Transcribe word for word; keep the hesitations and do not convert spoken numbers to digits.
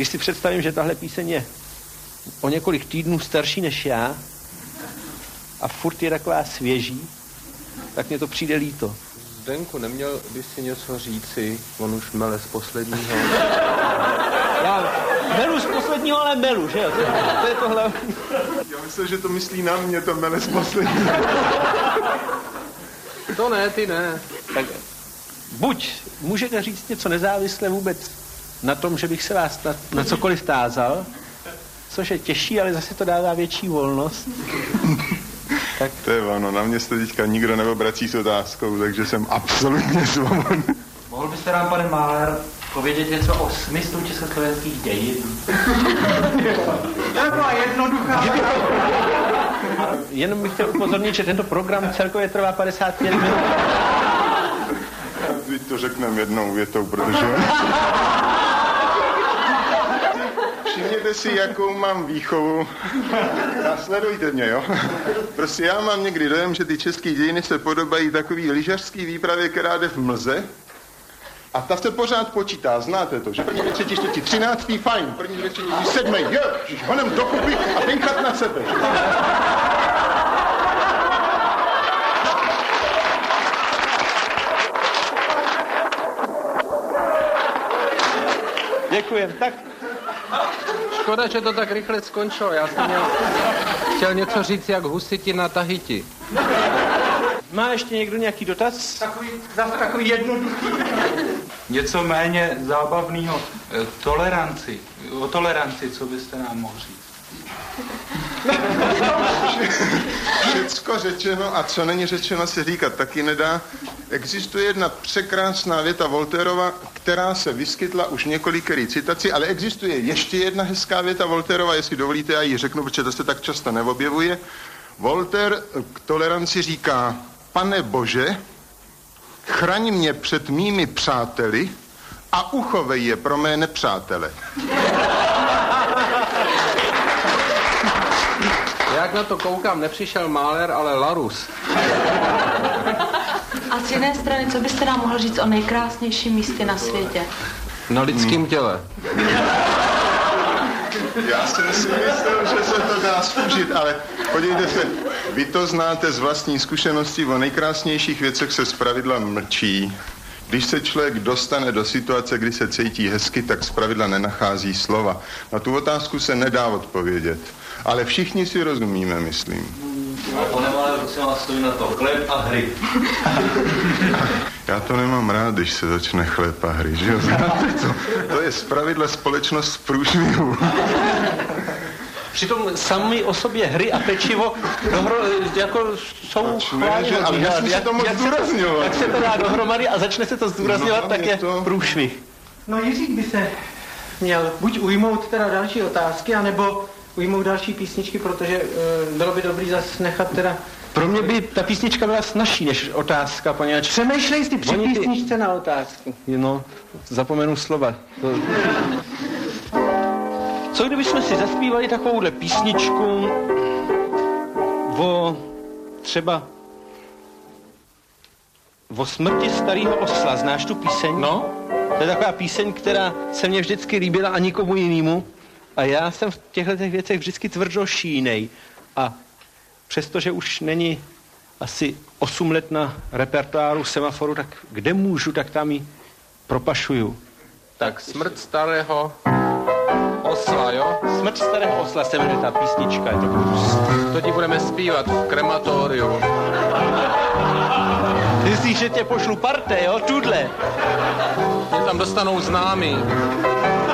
Když si představím, že tahle píseň je o několik týdnů starší než já a furt je taková svěží, tak mně to přijde líto. Zdenku, neměl by si něco říci? On už mele z posledního. Já melu z posledního, ale melu, že jo? To, to je to hlavní. Já myslím, že to myslí na mě, to mele z posledního. To ne, ty ne. Tak buď můžete říct něco nezávisle vůbec na tom, že bych se vás na, na cokoliv tázal, což je těžší, ale zase to dává větší volnost. Tak. To je ono, na mě se teďka nikdo neobrací s otázkou, takže jsem absolutně svobodný. Mohl byste nám, pane Máler, povědět něco o smyslu československých dějin? Taková jednoduchá. Jenom bych chtěl upozornit, že tento program celkově trvá padesát pět minut. Teď to řekneme jednou větou, protože... Všimněte si, jakou mám výchovu. Následujte mě, jo? Prostě já mám někdy dojem, že ty české dějiny se podobají takový lyžařský výpravě, která jde v mlze. A ta se pořád počítá, znáte to, že první, dvě, třetí, čtvrtí, třináctý, fajn, první, dvě, třetí, sedmý, jo, honem dokupy a tenkrát na sebe. Děkujem, tak... Škoda, že to tak rychle skončilo. Já jsem měl, chtěl něco říct jak husiti na Tahiti. Má ještě někdo nějaký dotaz? Takový, zase takový jednoduchý. Něco méně zábavného. Toleranci. O toleranci, co byste nám mohl říct? Všecko řečeno a co není řečeno se říkat taky nedá. Existuje jedna překrásná věta Voltairova, která se vyskytla už v několikerý citaci, ale existuje ještě jedna hezká věta Voltairova, jestli dovolíte, já ji řeknu, protože to se tak často neobjevuje. Voltaire k toleranci říká: Pane Bože, chraň mě před mými přáteli a uchovej je pro mé nepřátele. Jak na to koukám, nepřišel Máler, ale Larus. A z jiné strany, co byste nám mohl říct o nejkrásnějším místě na světě? Na lidském těle. Já si myslím, že se to dá zkusit, ale podívejte se, vy to znáte z vlastní zkušenosti, o nejkrásnějších věcech se zpravidla mlčí. Když se člověk dostane do situace, kdy se cítí hezky, tak zpravidla nenachází slova. Na tu otázku se nedá odpovědět, ale všichni si rozumíme, myslím. Pane Máler, prosím vás, stojí na to chléb a hry. Já to nemám rád, když se začne chléb a hry, že jo? Znáte to? To je zpravidla společnost v průšvihu. Přitom sami o sobě hry a pečivo dohro, jako jsou chválihodný. Ale nesmí se to moc zdůrazňovat. Jak se to dá dohromady a začne se to zdůrazňovat, no, tak je to průšvih. No Jiřík by se měl buď ujmout teda další otázky, anebo ujmout další písničky, protože uh, bylo by dobrý zase nechat teda... Pro mě by ta písnička byla snazší než otázka, poněvadž... Přemýšlej si při Oni ty- písničce na otázku. No, zapomenu slova. To... Co kdybychom si zaspívali takovouhle písničku o třeba o smrti starého osla. Znáš tu píseň? No? To je taková píseň, která se mně vždycky líbila a nikomu jinému. A já jsem v těchto těch věcech vždycky tvrdošínej. A přestože už není asi osm let na repertoáru Semaforu, tak kde můžu, tak tam ji propašuju. Tak smrt starého osla, jo? Smrt starého osla se jmenuje ta písnička. Je to... To ti budeme zpívat v krematoriu. Myslíš, že tě pošlu parte, jo? Tudle. Mě tam dostanou známí.